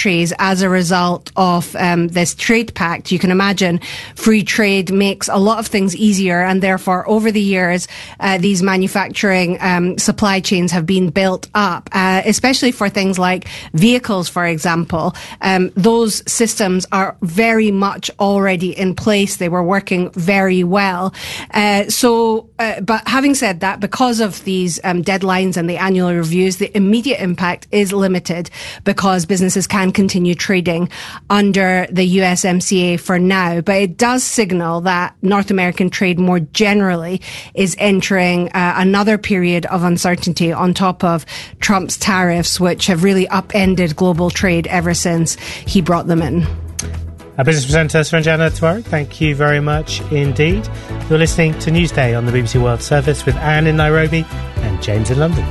countries as a result of this trade pact. You can imagine free trade makes a lot of things easier, and therefore over the years these manufacturing supply chains have been built up, especially for things like vehicles, for example. Those systems are very much already in place. They were working very well. But having said that, because of these deadlines and the annual reviews, the immediate impact is limited because businesses can continue trading under the USMCA for now. But it does signal that North American trade more generally is entering another period of uncertainty on top of Trump's tariffs, which have really upended global trade ever since he brought them in. Our business presenter, Sranjana Tawari, thank you very much indeed. You're listening to Newsday on the BBC World Service with Anne in Nairobi and James in London.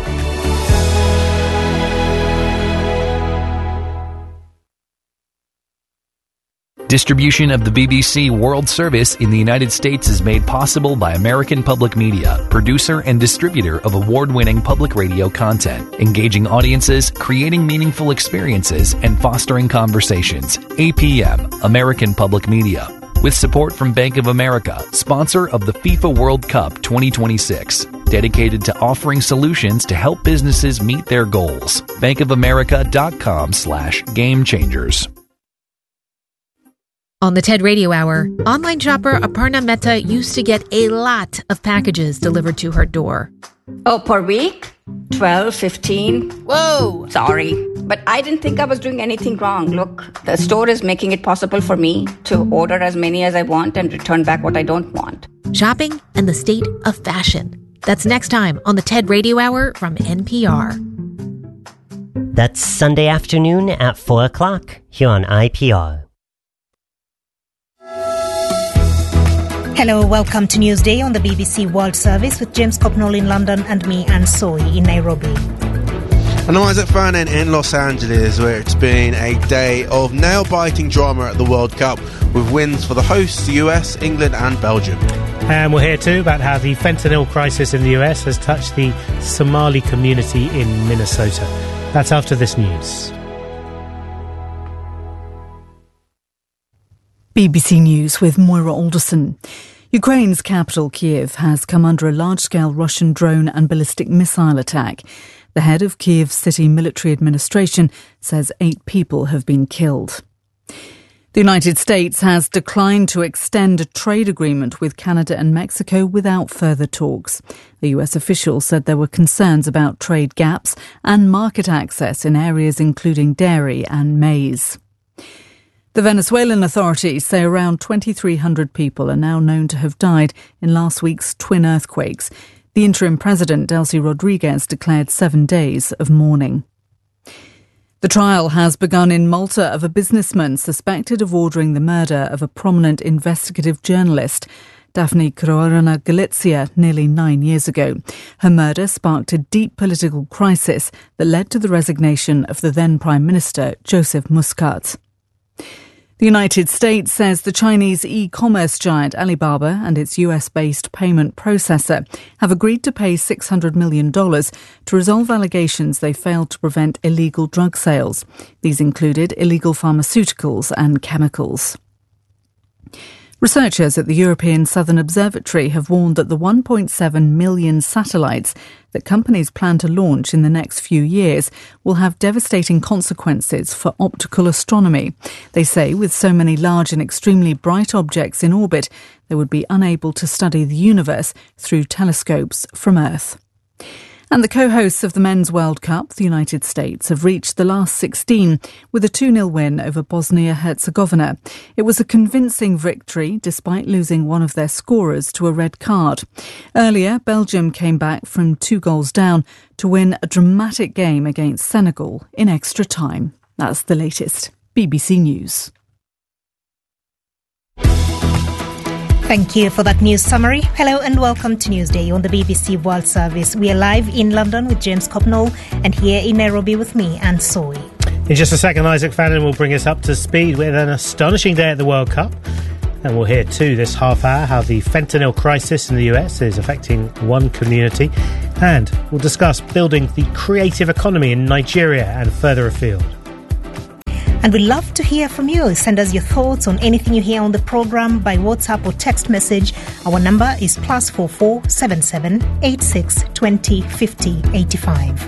Distribution of the BBC World Service in the United States is made possible by American Public Media, producer and distributor of award-winning public radio content, engaging audiences, creating meaningful experiences, and fostering conversations. APM, American Public Media. With support from Bank of America, sponsor of the FIFA World Cup 2026. Dedicated to offering solutions to help businesses meet their goals. bankofamerica.com/gamechangers. On the TED Radio Hour, online shopper Aparna Mehta used to get a lot of packages delivered to her door. Oh, per week? 12, 15? Whoa! Sorry, but I didn't think I was doing anything wrong. Look, the store is making it possible for me to order as many as I want and return back what I don't want. Shopping and the state of fashion. That's next time on the TED Radio Hour from NPR. That's Sunday afternoon at 4 o'clock here on IPR. Hello, welcome to Newsday on the BBC World Service with James Copnall in London and me, Anne Soy, in Nairobi. And I'm Isaac Fernan in Los Angeles, where it's been a day of nail-biting drama at the World Cup, with wins for the hosts, the US, England and Belgium. And we'll hear too about how the fentanyl crisis in the US has touched the Somali community in Minnesota. That's after this news. BBC News with Moira Alderson. Ukraine's capital, Kiev, has come under a large-scale Russian drone and ballistic missile attack. The head of Kiev's city military administration says 8 people have been killed. The United States has declined to extend a trade agreement with Canada and Mexico without further talks. A US official said there were concerns about trade gaps and market access in areas including dairy and maize. The Venezuelan authorities say around 2,300 people are now known to have died in last week's twin earthquakes. The interim president, Delcy Rodriguez, declared 7 days of mourning. The trial has begun in Malta of a businessman suspected of ordering the murder of a prominent investigative journalist, Daphne Caruana Galizia, nearly 9 years ago. Her murder sparked a deep political crisis that led to the resignation of the then Prime Minister, Joseph Muscat. The United States says the Chinese e-commerce giant Alibaba and its US-based payment processor have agreed to pay $600 million to resolve allegations they failed to prevent illegal drug sales. These included illegal pharmaceuticals and chemicals. Researchers at the European Southern Observatory have warned that the 1.7 million satellites that companies plan to launch in the next few years will have devastating consequences for optical astronomy. They say with so many large and extremely bright objects in orbit, they would be unable to study the universe through telescopes from Earth. And the co-hosts of the Men's World Cup, the United States, have reached the last 16 with a 2-0 win over Bosnia-Herzegovina. It was a convincing victory despite losing one of their scorers to a red card. Earlier, Belgium came back from 2 goals down to win a dramatic game against Senegal in extra time. That's the latest. BBC News. Thank you for that news summary. Hello and welcome to Newsday on the BBC World Service. We are live in London with James Copnall and here in Nairobi with me, Anne Soy. In just a second, Isaac Fannin will bring us up to speed with an astonishing day at the World Cup. And we'll hear too this half hour how the fentanyl crisis in the US is affecting one community. And we'll discuss building the creative economy in Nigeria and further afield. And we'd love to hear from you. Send us your thoughts on anything you hear on the program by WhatsApp or text message. Our number is +44 77 86 20 50 85.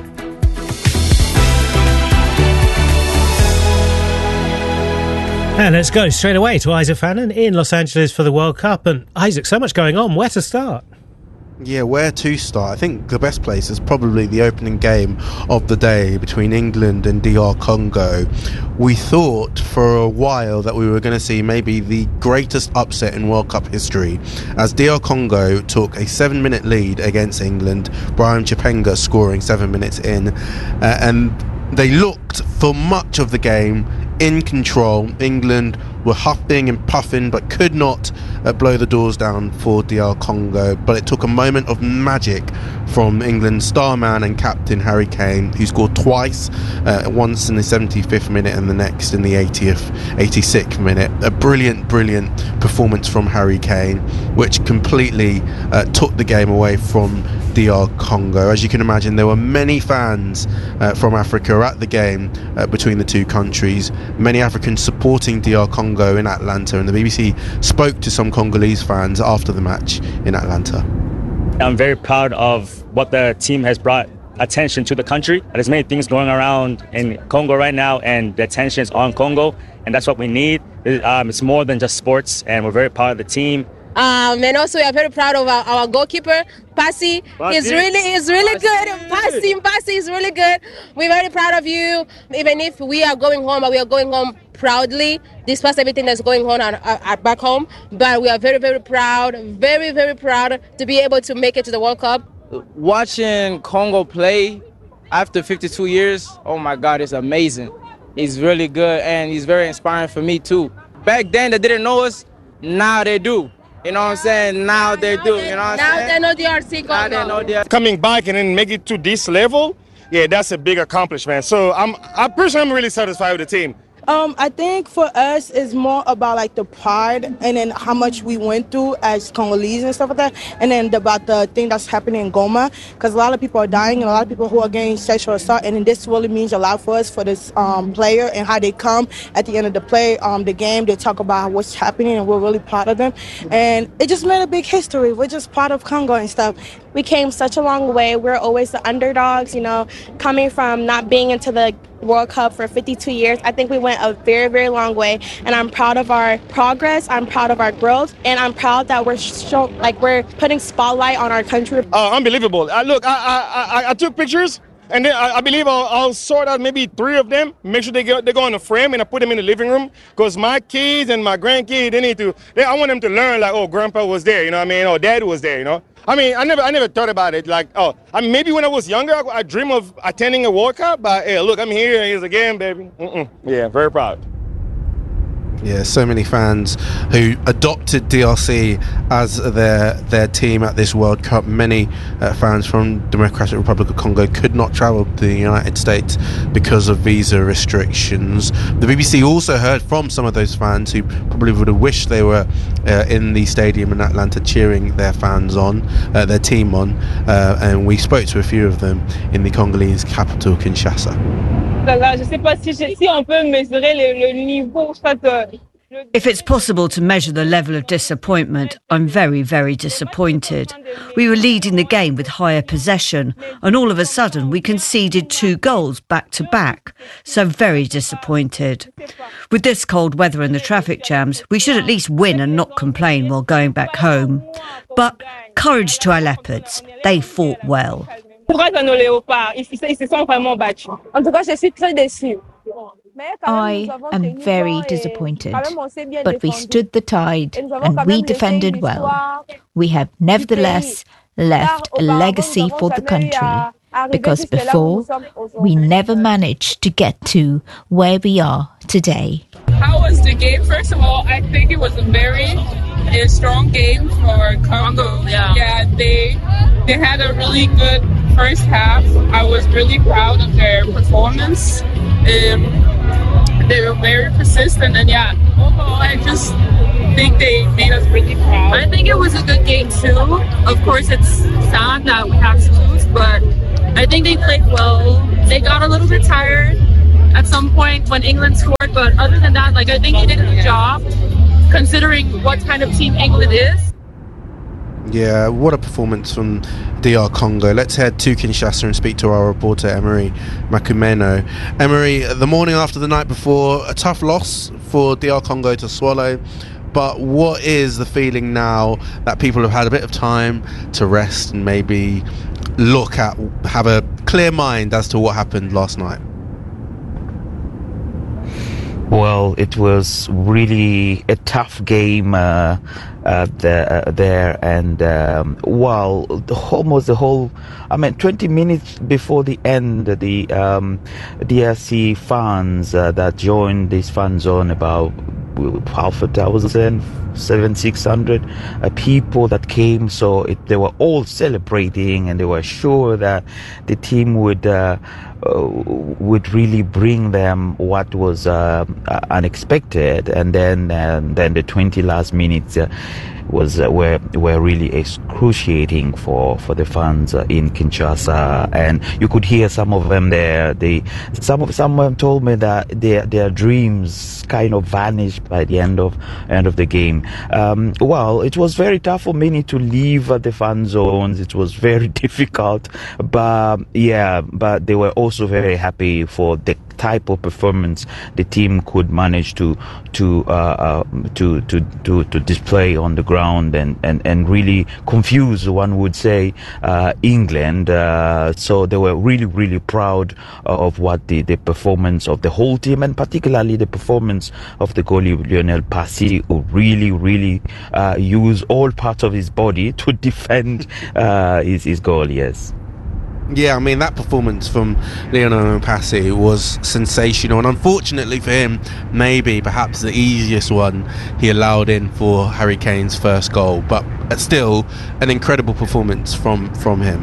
And let's go straight away to Isaac Fannin in Los Angeles for the World Cup. And Isaac, so much going on. Where to start? Yeah, where to start? I think the best place is probably the opening game of the day between England and DR Congo. We thought for a while that we were going to see maybe the greatest upset in World Cup history, as DR Congo took a 7-minute lead against England, Brian Chipenga scoring 7 minutes in, and they looked for much of the game in control. England were huffing and puffing but could not blow the doors down for DR Congo, but it took a moment of magic from England's star man and captain Harry Kane, who scored twice, once in the 75th minute and the next in the 86th minute. A brilliant performance from Harry Kane, which completely took the game away from DR Congo. As you can imagine, there were many fans from Africa at the game between the two countries, many Africans supporting DR Congo in Atlanta, and the BBC spoke to some Congolese fans after the match in Atlanta. I'm very proud of what the team has brought attention to the country. There's many things going around in Congo right now, and the attention is on Congo, and that's what we need. It's more than just sports, and we're very proud of the team. And also we are very proud of our goalkeeper, Passy. He's really good. Passy is really good. We're very proud of you. Even if we are going home, we are going home proudly, despite everything that's going on back home. But we are very proud, very proud to be able to make it to the World Cup. Watching Congo play after 52 years, oh my God, it's amazing. He's really good, and he's very inspiring for me too. Back then they didn't know us, now they do. You know what I'm saying? Now they do. You know what I'm saying? Now they know DRC Congo. Now they know DRC. Coming back and then make it to this level, yeah, that's a big accomplishment. So I'm really satisfied with the team. I think for us it's more about like the pride and then how much we went through as Congolese and stuff like that, and then about the thing that's happening in Goma, because a lot of people are dying and a lot of people who are getting sexual assault, and then this really means a lot for us, for this player, and how they come at the end of the game, they talk about what's happening, and we're really proud of them, and it just made a big history. We're just proud of Congo and stuff. We came such a long way. We're always the underdogs, you know, coming from not being into the World Cup for 52 years. I think we went a very long way, and I'm proud of our progress. I'm proud of our growth, and I'm proud that we're putting spotlight on our country. Unbelievable. I took pictures, and then I believe I'll sort out maybe 3 of them, make sure they go in a frame, and I put them in the living room, because my kids and my grandkids, I want them to learn, like, oh, grandpa was there, you know what I mean, or dad was there, you know. I mean, I never thought about it. Like, maybe when I was younger, I dream of attending a World Cup. But hey, look, I'm here again, baby. Yeah, very proud. Yeah, so many fans who adopted DRC as their team at this World Cup. Many fans from Democratic Republic of Congo could not travel to the United States because of visa restrictions. The BBC also heard from some of those fans who probably would have wished they were in the stadium in Atlanta cheering their fans on, their team on, and we spoke to a few of them in the Congolese capital, Kinshasa. If it's possible to measure the level of disappointment, I'm very disappointed. We were leading the game with higher possession, and all of a sudden we conceded 2 goals back to back. So very disappointed. With this cold weather and the traffic jams, we should at least win and not complain while going back home. But courage to our leopards. They fought well. I am very disappointed, but we stood the tide and we defended well. We have nevertheless left a legacy for the country, because before we never managed to get to where we are today. How was the game? First of all, I think it was a very strong game for Congo. Yeah, they had a really good first half. I was really proud of their performance. They were very persistent, and overall, I just think they made us really proud. I think it was a good game too. Of course, it's sad that we have to lose, but I think they played well. They got a little bit tired. at some point when England scored. But other than that, like, I think he did a good job considering what kind of team England is. Yeah, what a performance from DR Congo. Let's head to Kinshasa and speak to our reporter Emery Makumeno. Emery, the morning after the night before, a tough loss for DR Congo to swallow, but what is the feeling now that people have had a bit of time to rest and maybe have a clear mind as to what happened last night? Well, it was really a tough game there, and almost the whole, 20 minutes before the end, the DRC fans that joined this fan zone, about 5,000, 600 people that came, so they were all celebrating, and they were sure that the team would really bring them what was unexpected, and then the 20 last minutes were really excruciating for the fans in Kinshasa, and you could hear some of them there. Someone told me that their dreams kind of vanished by the end of the game. It was very tough for many to leave the fan zones. It was very difficult, but they were also very happy for the type of performance the team could manage to display on the ground and really confuse, one would say, England. So they were really, really proud of what the performance of the whole team, and particularly the performance of the goalie Lionel Passy, who really used all parts of his body to defend his goal. Yes. Yeah, that performance from Lionel Passy was sensational, and unfortunately for him, perhaps the easiest one he allowed in for Harry Kane's first goal, but still an incredible performance from him.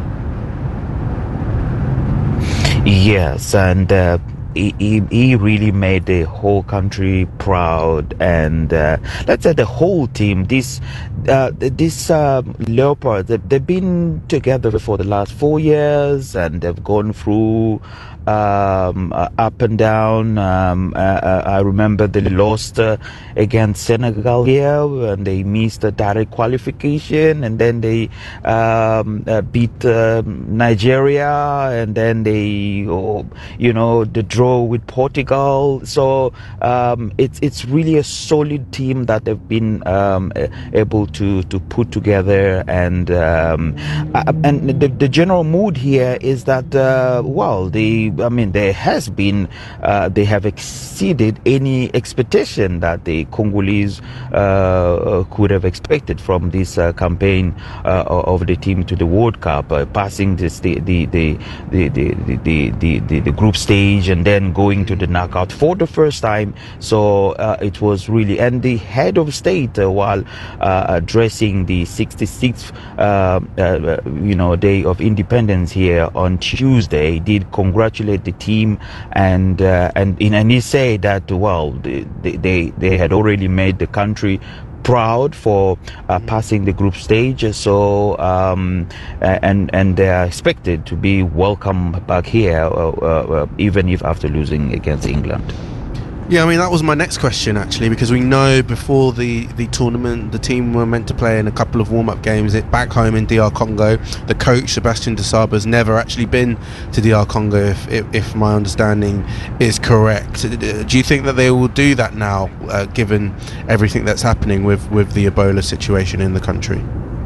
Yes, and he really made the whole country proud, and let's say the whole team. This Leopards, they've been together for the last 4 years, and they've gone through up and down. I remember they lost against Senegal here, and they missed the direct qualification, and then they beat Nigeria, and then they the draw with Portugal. So it's really a solid team that they've been able to put together, and the general mood here is that they have exceeded any expectation that the Congolese could have expected from this campaign of the team to the World Cup, passing the group stage and then going to the knockout for the first time. So it was really, and the head of state, while addressing the 66th day of independence here on Tuesday, did congratulate the team, and he said that they had already made the country proud for passing the group stage. So and they are expected to be welcome back here, even if after losing against England. Yeah, that was my next question, actually, because we know before the tournament, the team were meant to play in a couple of warm-up games back home in DR Congo. The coach, Sebastian Desabre, has never actually been to DR Congo, if my understanding is correct. Do you think that they will do that now, given everything that's happening with the Ebola situation in the country?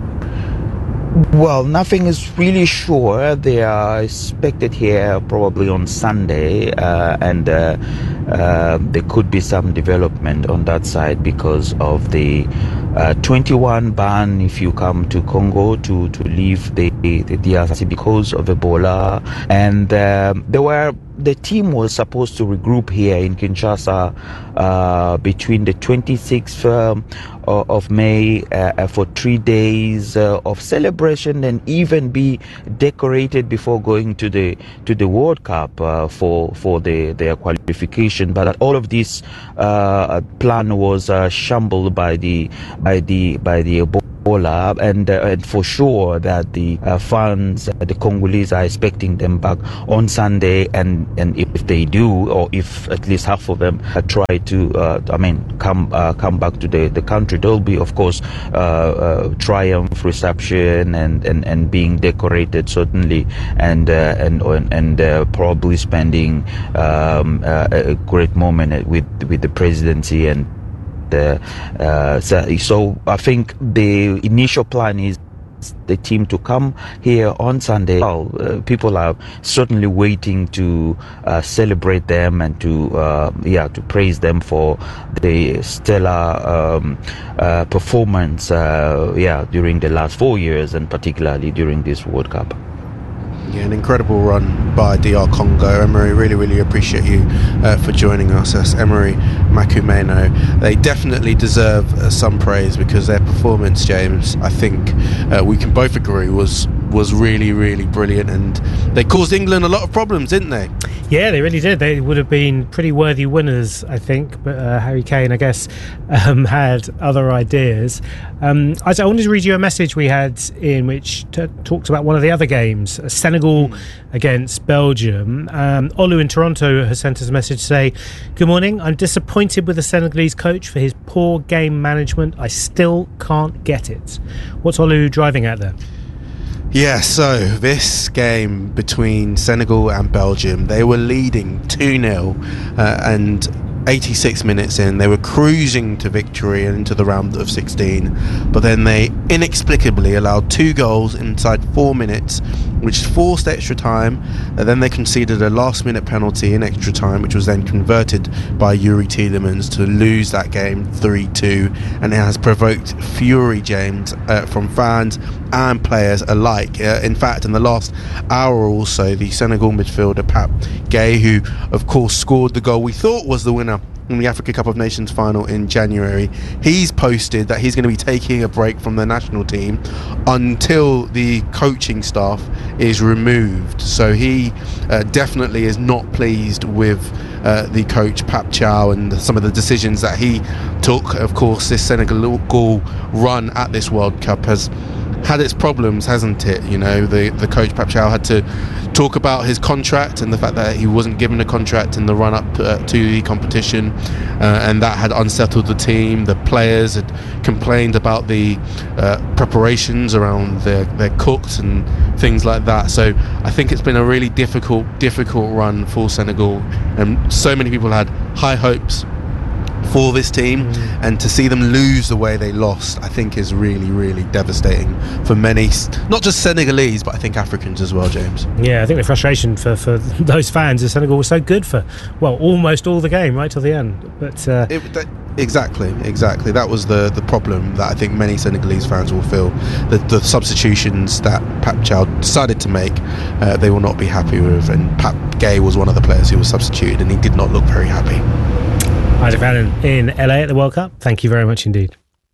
Well, nothing is really sure. They are expected here probably on Sunday, and there could be some development on that side because of the 21 ban if you come to Congo to leave the DRC because of Ebola. And the team was supposed to regroup here in Kinshasa between the 26th of May for 3 days of celebration, and even be decorated before going to the World Cup for their qualification. But all of this plan was shambled by the Ebola and for sure that the fans, the Congolese are expecting them back on Sunday, and if they do, or if at least half of them try to come back to the country, there will be, of course, triumph reception and being decorated, certainly, and probably spending a great moment with the presidency. And so I think the initial plan is the team to come here on Sunday. People are certainly waiting to celebrate them and to praise them for the stellar performance during the last 4 years, and particularly during this World Cup. Yeah, an incredible run by DR Congo. Emery, really, really appreciate you for joining us. That's Emery Makumeno. They definitely deserve some praise, because their performance, James, I think we can both agree was really, really brilliant, and they caused England a lot of problems, didn't they? Yeah, they really did. They would have been pretty worthy winners, I think, but Harry Kane, I guess, had other ideas. I wanted to read you a message we had in which talked about one of the other games, Senegal against Belgium. Olu in Toronto has sent us a message to say, "Good morning, I'm disappointed with the Senegalese coach for his poor game management. I still can't get it." What's Olu driving at there? Yeah, so this game between Senegal and Belgium, they were leading 2-0 and 86 minutes in, they were cruising to victory and into the round of 16, but then they inexplicably allowed 2 goals inside 4 minutes, which forced extra time, and then they conceded a last-minute penalty in extra time, which was then converted by Yuri Tielemans to lose that game 3-2, and it has provoked fury, James, from fans and players alike. In fact, in the last hour also, the Senegal midfielder Pape Gueye, who of course scored the goal we thought was the winner in the Africa Cup of Nations final in January, he's posted that he's going to be taking a break from the national team until the coaching staff is removed. So he definitely is not pleased with the coach Pape Thiaw and some of the decisions that he took. Of course, this Senegal run at this World Cup has had its problems, hasn't it? You know, the coach Pape Thiaw had to talk about his contract and the fact that he wasn't given a contract in the run-up to the competition, and that had unsettled the team. The players had complained about the preparations around their cooks and things like that. So I think it's been a really difficult run for Senegal, and so many people had high hopes for this team, and to see them lose the way they lost, I think is really, really devastating for many, not just Senegalese, but I think Africans as well, James. Yeah, I think the frustration for those fans is Senegal was so good for, well, almost all the game, right till the end. But Exactly. That was the problem that I think many Senegalese fans will feel. The substitutions that Pape Thiaw decided to make, they will not be happy with, and Pape Gueye was one of the players who was substituted, and he did not look very happy. Isaac Fallon in LA at the World Cup. Thank you very much indeed.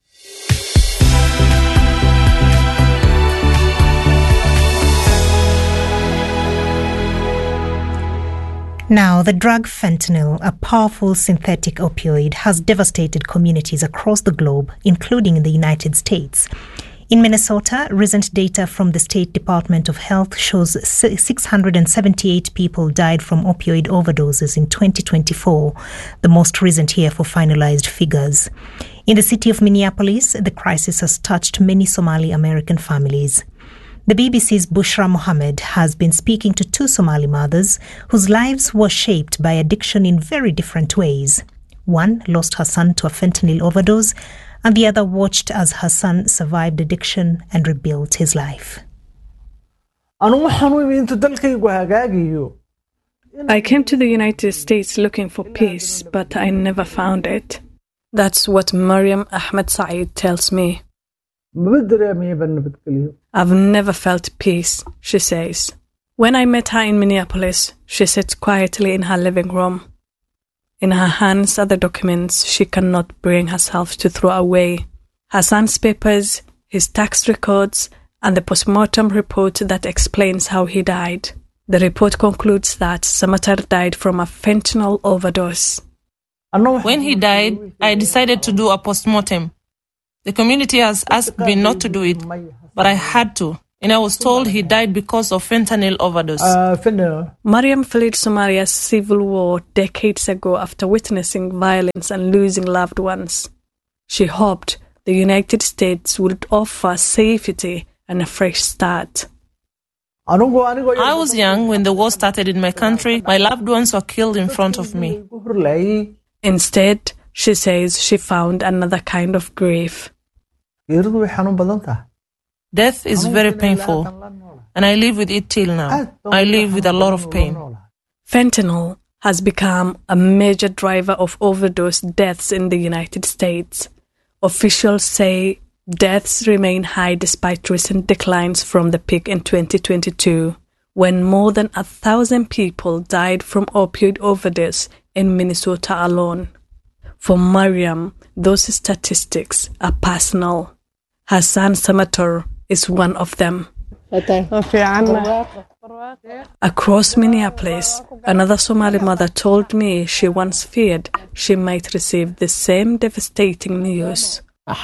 Now, the drug fentanyl, a powerful synthetic opioid, has devastated communities across the globe, including in the United States. In Minnesota, recent data from the State Department of Health shows 678 people died from opioid overdoses in 2024, the most recent year for finalized figures. In the city of Minneapolis, the crisis has touched many Somali American families. The BBC's Bushra Mohammed has been speaking to 2 Somali mothers whose lives were shaped by addiction in very different ways. One lost her son to a fentanyl overdose, and the other watched as her son survived addiction and rebuilt his life. I came to the United States looking for peace, but I never found it. That's what Mariam Ahmed Saeed tells me. I've never felt peace, she says. When I met her in Minneapolis, she sits quietly in her living room. In her hands are the documents she cannot bring herself to throw away. Her son's papers, his tax records, and the postmortem report that explains how he died. The report concludes that Samatar died from a fentanyl overdose. When he died, I decided to do a postmortem. The community has asked me not to do it, but I had to. And I was told he died because of fentanyl overdose. Mariam fled Somalia's civil war decades ago after witnessing violence and losing loved ones. She hoped the United States would offer safety and a fresh start. I was young when the war started in my country. My loved ones were killed in front of me. Instead, she says she found another kind of grief. Death is very painful, and I live with it till now. I live with a lot of pain. Fentanyl has become a major driver of overdose deaths in the United States. Officials say deaths remain high despite recent declines from the peak in 2022, when more than 1,000 people died from opioid overdose in Minnesota alone. For Mariam, those statistics are personal. Hassan Samator is one of them. Across Minneapolis, another Somali mother told me she once feared she might receive the same devastating news.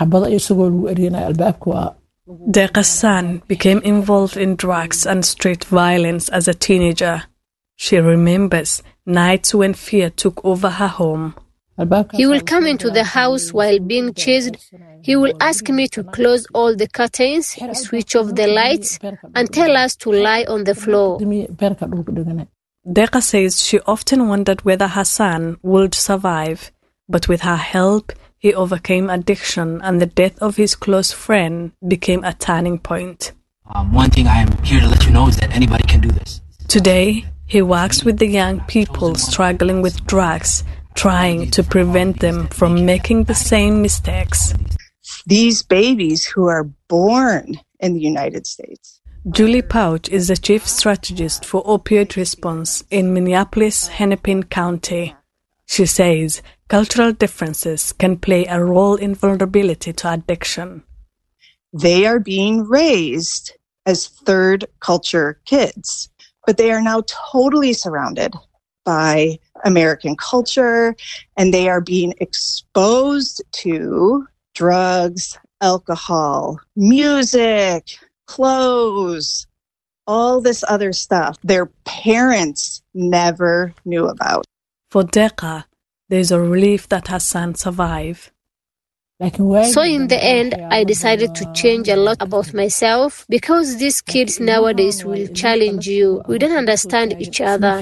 Deqa's son became involved in drugs and street violence as a teenager. She remembers nights when fear took over her home. He will come into the house while being chased. He will ask me to close all the curtains, switch off the lights, and tell us to lie on the floor. Deqa says she often wondered whether her son would survive, but with her help, he overcame addiction, and the death of his close friend became a turning point. One thing I am here to let you know is that anybody can do this. Today, he works with the young people struggling with drugs, trying to prevent them from making the same mistakes. These babies who are born in the United States. Julie Pouch is the chief strategist for opioid response in Minneapolis, Hennepin County. She says cultural differences can play a role in vulnerability to addiction. They are being raised as third culture kids, but they are now totally surrounded by American culture, and they are being exposed to drugs, alcohol, music, clothes, all this other stuff their parents never knew about. For Deqa, there's a relief that her son survived. So in the end, I decided to change a lot about myself because these kids nowadays will challenge you. We don't understand each other.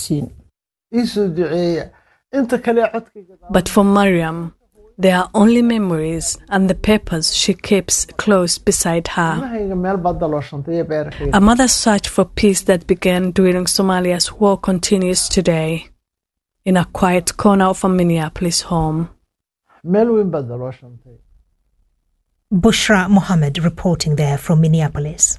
But for Mariam, there are only memories and the papers she keeps close beside her. A mother's search for peace that began during Somalia's war continues today, in a quiet corner of a Minneapolis home. Bushra Mohammed reporting there from Minneapolis.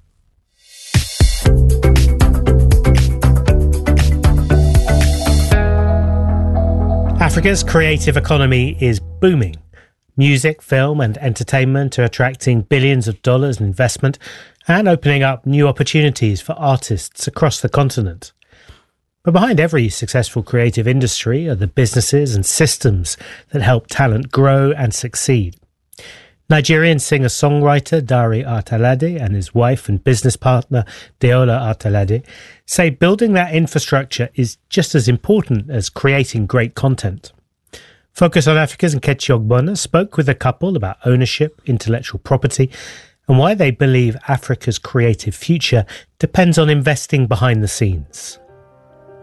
Africa's creative economy is booming. Music, film and entertainment are attracting billions of dollars in investment and opening up new opportunities for artists across the continent. But behind every successful creative industry are the businesses and systems that help talent grow and succeed. Nigerian singer-songwriter Dari Artalade and his wife and business partner Deola Artalade say building that infrastructure is just as important as creating great content. Focus on Africa's Nkechi Ogbonna spoke with the couple about ownership, intellectual property, and why they believe Africa's creative future depends on investing behind the scenes.